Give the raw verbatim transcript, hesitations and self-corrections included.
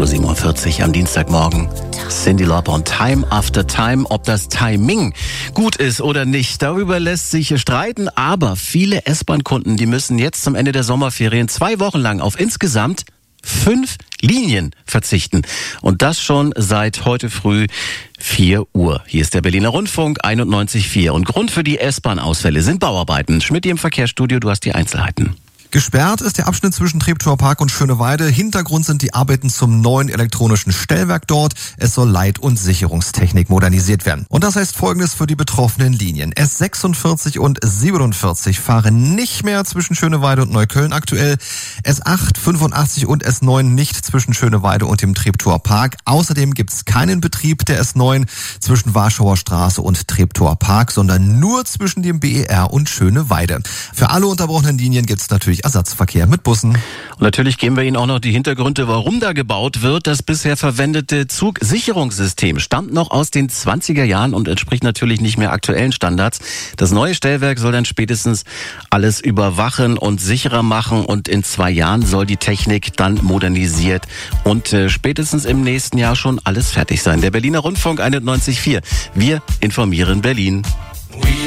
Uhr siebenundvierzig am Dienstagmorgen. Cyndi Lauper und Time After Time. Ob das Timing gut ist oder nicht, darüber lässt sich streiten. Aber viele S-Bahn-Kunden, die müssen jetzt zum Ende der Sommerferien zwei Wochen lang auf insgesamt fünf Linien verzichten. Und das schon seit heute früh vier Uhr. Hier ist der Berliner Rundfunk einundneunzig Komma vier. Und Grund für die S-Bahn-Ausfälle sind Bauarbeiten. Schmidt im Verkehrsstudio, du hast die Einzelheiten. Gesperrt ist der Abschnitt zwischen Treptower Park und Schöneweide. Hintergrund sind die Arbeiten zum neuen elektronischen Stellwerk dort. Es soll Leit- und Sicherungstechnik modernisiert werden. Und das heißt Folgendes für die betroffenen Linien. S sechsundvierzig und siebenundvierzig fahren nicht mehr zwischen Schöneweide und Neukölln aktuell. S acht, fünfundachtzig und S neun nicht zwischen Schöneweide und dem Treptower Park. Außerdem gibt es keinen Betrieb der S neun zwischen Warschauer Straße und Treptower Park, sondern nur zwischen dem B E R und Schöneweide. Für alle unterbrochenen Linien gibt es natürlich Ersatzverkehr mit Bussen. Und natürlich geben wir Ihnen auch noch die Hintergründe, warum da gebaut wird. Das bisher verwendete Zugsicherungssystem stammt noch aus den zwanziger Jahren und entspricht natürlich nicht mehr aktuellen Standards. Das neue Stellwerk soll dann spätestens alles überwachen und sicherer machen und in zwei Jahren soll die Technik dann modernisiert und äh, spätestens im nächsten Jahr schon alles fertig sein. Der Berliner Rundfunk einundneunzig Komma vier. Wir informieren Berlin.